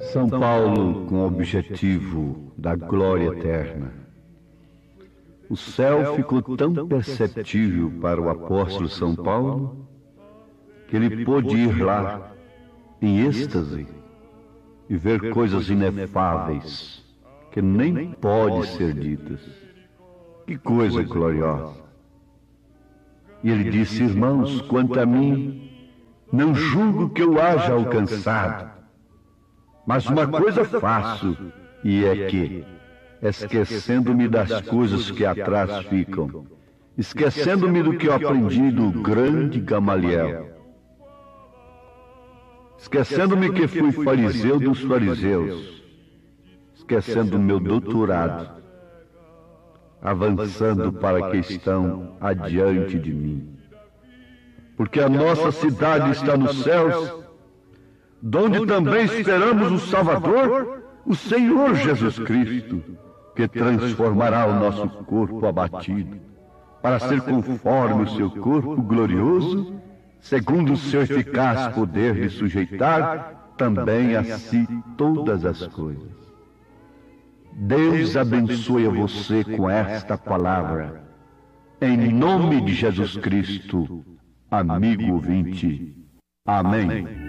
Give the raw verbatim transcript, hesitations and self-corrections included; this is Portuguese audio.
São Paulo com o objetivo da glória eterna. O céu ficou tão perceptível para o apóstolo São Paulo que ele pôde ir lá em êxtase e ver coisas inefáveis que nem pode ser ditas. Que coisa gloriosa! E ele disse: irmãos, quanto a mim, não julgo que eu haja alcançado, mas uma coisa faço, e é que, esquecendo-me das coisas que atrás ficam, esquecendo-me do que eu aprendi do grande Gamaliel, esquecendo-me que fui fariseu dos fariseus, esquecendo o meu doutorado, avançando para que estão adiante de mim. Porque a nossa cidade está nos céus, donde também esperamos o Salvador, o Senhor Jesus Cristo, que transformará o nosso corpo abatido, para ser conforme o seu corpo glorioso, segundo o seu eficaz poder de sujeitar também a si todas as coisas. Deus abençoe a você com esta palavra, em nome de Jesus Cristo, amigo ouvinte. Amém.